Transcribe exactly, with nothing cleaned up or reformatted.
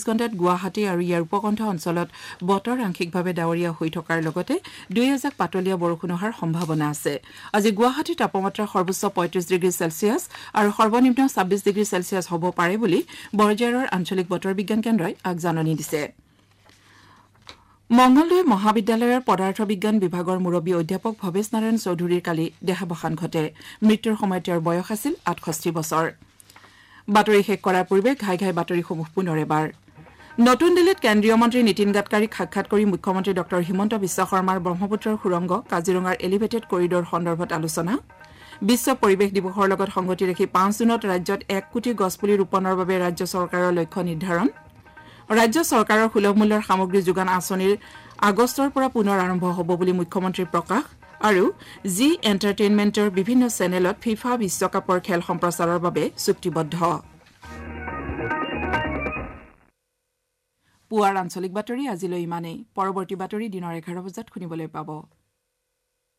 ঘণ্টাত গুৱাহাটী আৰু ইয়াৰ উপকণ্ঠ অঞ্চলত বতৰ আংশিকভাৱে ডাৱৰীয়া হৈ থকাৰ লগতে দুই এজাক পাতলীয়া বৰষুণ হোৱাৰ সম্ভাৱনা আছে। আজি গুৱাহাটীৰ তাপমাত্ৰা সৰ্বোচ্চ পঁয়ত্ৰিশ ডিগ্ৰী চেলছিয়াছ আৰু সৰ্বনিম্ন ছাব্বিশ ডিগ্ৰী চেলছিয়াছ হ'ব পাৰে বুলি বৰঝাৰৰ আঞ্চলিক বতৰ বিজ্ঞান কেন্দ্ৰই আগজাননী দিছে। মংগলদৈ মহাবিদ্যালয়ৰ পদাৰ্থ বিজ্ঞান বিভাগৰ মুৰব্বী অধ্যাপক ভৱেশ নাৰায়ণ চৌধুৰীৰ কালি দেহাৱসান ঘটে। মৃত্যুৰ সময়ত তেওঁৰ বয়স আছিল আঠষষ্ঠি বছৰ। বাতৰি শেষ কৰাৰ পূৰ্বে ঘাই ঘাই বাতৰিসমূহ পুনৰ এবাৰ। নতুন দিল্লীত কেন্দ্ৰীয় মন্ত্ৰী নীতিন গাডকাৰীক সাক্ষাৎ কৰি মুখ্যমন্ত্ৰী ড হিমন্ত বিশ্ব শৰ্মাৰ ব্ৰহ্মপুত্ৰৰ সুৰংগ কাজিৰঙাৰ এলিভেটেড কৰিডৰ সন্দৰ্ভত আলোচনা। বিশ্ব পৰিৱেশ দিৱসৰ লগত সংগতি ৰাখি পাঁচ জুনত ৰাজ্যত এক কোটি গছপুলি ৰোপণৰ বাবে ৰাজ্য চৰকাৰৰ লক্ষ্য নিৰ্ধাৰণ। ৰাজ্য চৰকাৰৰ সুলভ মূল্যৰ সামগ্ৰী যোগান আঁচনিৰ আগষ্টৰ পৰা পুনৰ আৰম্ভ হ'ব বুলি মুখ্যমন্ত্ৰীৰ প্ৰকাশ। আৰু জি এণ্টাৰটেইনমেণ্টৰ বিভিন্ন চেনেলত ফিফা বিশ্বকাপৰ খেল সম্প্ৰচাৰৰ বাবে চুক্তিবদ্ধ। পুৱাৰ আঞ্চলিক বাতৰি আজিলৈ ইমানেই। পৰৱৰ্তী বাতৰি দিনৰ এঘাৰ বজাত শুনিবলৈ পাব।